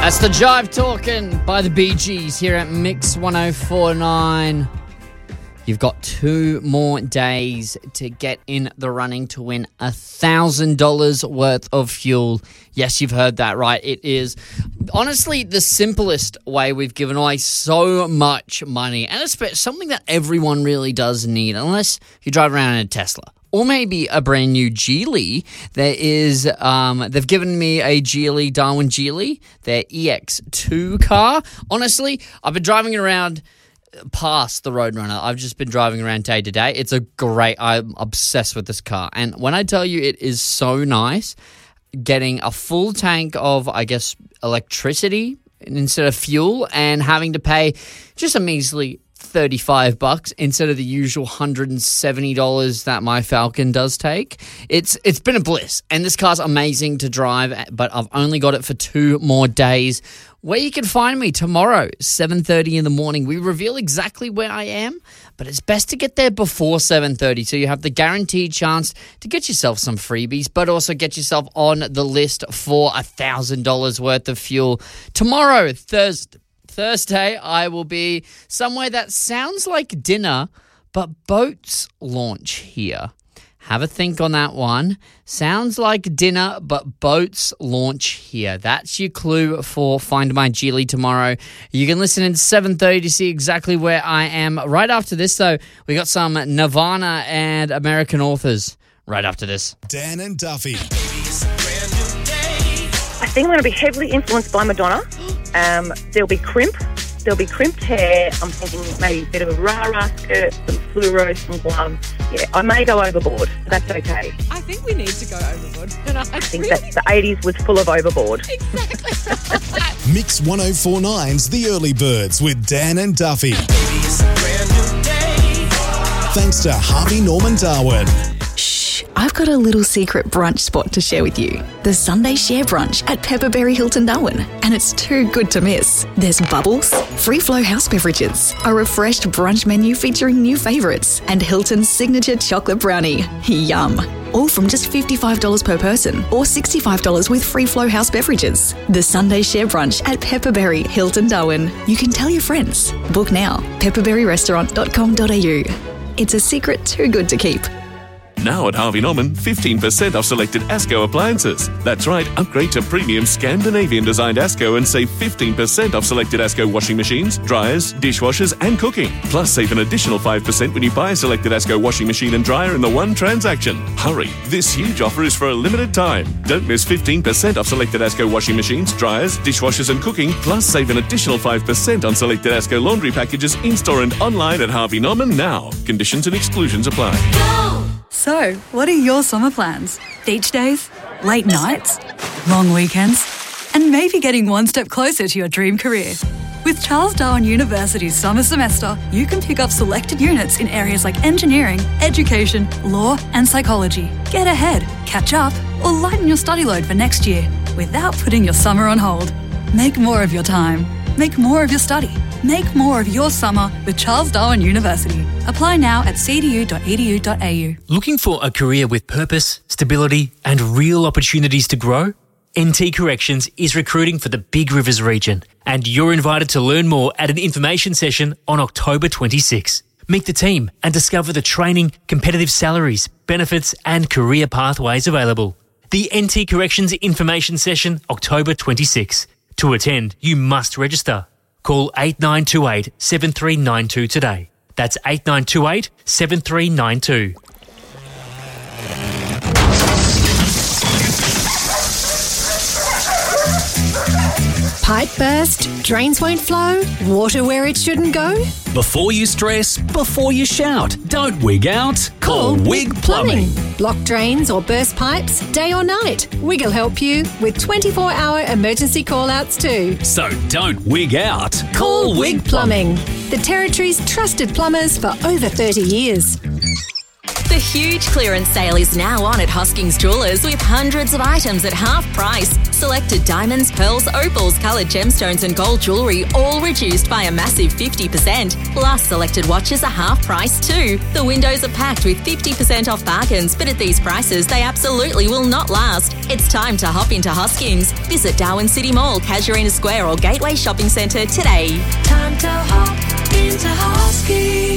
That's the Jive Talking by the Bee Gees here at Mix 104.9. You've got 2 more days to get in the running to win $1,000 worth of fuel. Yes, you've heard that right. It is honestly the simplest way. We've given away so much money, and it's something that everyone really does need, unless you drive around in a Tesla. Or maybe a brand new Geely. There is, they've given me a Geely, Darwin Geely, their EX2 car. Honestly, I've been driving it around past the Roadrunner. I've just been driving around day to day. I'm obsessed with this car. And when I tell you it is so nice, getting a full tank of, I guess, electricity instead of fuel and having to pay just a measly $35 instead of the usual $170 that my Falcon does take. It's been a bliss, and this car's amazing to drive, but I've only got it for 2 more days. Where you can find me tomorrow, 7:30 in the morning. We reveal exactly where I am, but it's best to get there before 7:30 so you have the guaranteed chance to get yourself some freebies, but also get yourself on the list for $1,000 worth of fuel. Tomorrow, Thursday, I will be somewhere that sounds like dinner, but boats launch here. Have a think on that one. Sounds like dinner, but boats launch here. That's your clue for Find My Geely tomorrow. You can listen in 7:30 to see exactly where I am. Right after this, though, we got some Nirvana and American Authors. Right after this. Dan and Duffy. I think I'm going to be heavily influenced by Madonna. There'll be crimped hair. I'm thinking maybe a bit of a rah-rah skirt, some fluoro, some gloves. Yeah, I may go overboard. That's okay. I think we need to go overboard. And I think that the 80s was full of overboard. Exactly. Mix 104.9's The Early Birds with Dan and Duffy. Thanks to Harvey Norman Darwin. I've got a little secret brunch spot to share with you. The Sunday Share Brunch at Pepperberry Hilton Darwin. And it's too good to miss. There's bubbles, free flow house beverages, a refreshed brunch menu featuring new favourites, and Hilton's signature chocolate brownie. Yum. All from just $55 per person or $65 with free flow house beverages. The Sunday Share Brunch at Pepperberry Hilton Darwin. You can tell your friends. Book now. pepperberryrestaurant.com.au. It's a secret too good to keep. Now at Harvey Norman, 15% off selected ASCO appliances. That's right, upgrade to premium Scandinavian-designed ASCO and save 15% off selected ASCO washing machines, dryers, dishwashers and cooking. Plus, save an additional 5% when you buy a selected ASCO washing machine and dryer in the one transaction. Hurry, this huge offer is for a limited time. Don't miss 15% off selected ASCO washing machines, dryers, dishwashers and cooking. Plus, save an additional 5% on selected ASCO laundry packages in-store and online at Harvey Norman now. Conditions and exclusions apply. Go! So, what are your summer plans? Beach days? Late nights? Long weekends? And maybe getting one step closer to your dream career. With Charles Darwin University's summer semester, you can pick up selected units in areas like engineering, education, law and psychology. Get ahead, catch up, or lighten your study load for next year without putting your summer on hold. Make more of your time. Make more of your study. Make more of your summer with Charles Darwin University. Apply now at cdu.edu.au. Looking for a career with purpose, stability and real opportunities to grow? NT Corrections is recruiting for the Big Rivers region, and you're invited to learn more at an information session on October 26. Meet the team and discover the training, competitive salaries, benefits and career pathways available. The NT Corrections information session, October 26. To attend, you must register. Call 8928 7392 today. That's 8928 7392. Pipe burst? Drains won't flow? Water where it shouldn't go? Before you stress, before you shout, don't wig out. Call Wig Plumbing. Blocked drains or burst pipes, day or night, Wig will help you with 24-hour emergency call-outs too. So don't wig out. Call Wig Plumbing. The Territory's trusted plumbers for over 30 years. The huge clearance sale is now on at Hoskings Jewellers with hundreds of items at half price. Selected diamonds, pearls, opals, coloured gemstones and gold jewellery all reduced by a massive 50%. Plus, selected watches are half price too. The windows are packed with 50% off bargains, but at these prices, they absolutely will not last. It's time to hop into Hoskins. Visit Darwin City Mall, Casuarina Square or Gateway Shopping Centre today. Time to hop into Hoskins.